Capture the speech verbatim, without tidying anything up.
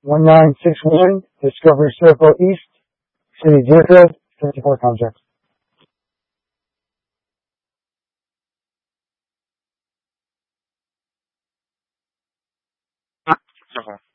one nine six one, Discovery Circle East, City Deerfield, fifty-four contracts. Okay.